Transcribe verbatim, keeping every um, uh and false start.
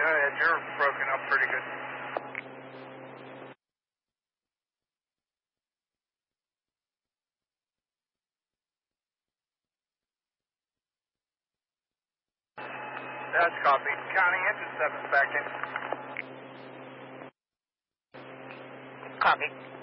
ahead. You're broken up pretty good. That's copy. Counting engine seven's back in. Copy.